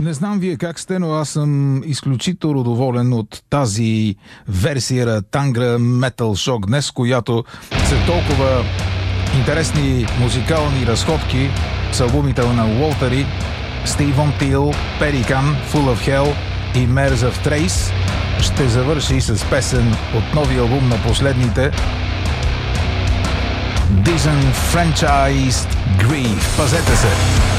Не знам вие как сте, но аз съм изключително доволен от тази версия на Tangra Metal Shock днес, която са толкова интересни музикални разходки с албумите на Уолтери, Стивън Тил, Pelican, Full of Hell и Mares of Trace. Ще завърши с песен от новия албум на последните Disenfranchised Grief. Пазете се!